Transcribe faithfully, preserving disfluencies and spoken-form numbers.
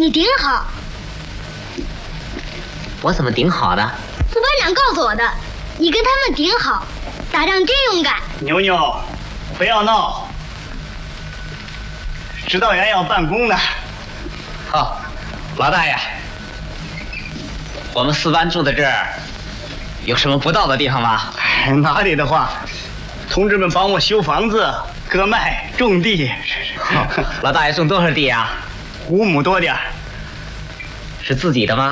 你顶好。 我怎么顶好的？ 副班长告诉我的，你跟他们顶好，打仗真勇敢。 牛牛，不要闹，指导员要办公呢。 哦，老大爷，我们四班住在这儿，有什么不到的地方吗？ 哎，哪里的话，同志们帮我修房子、割麦、种地。 哦、老大爷种多少地啊？ 五亩多点儿。 是自己的吗？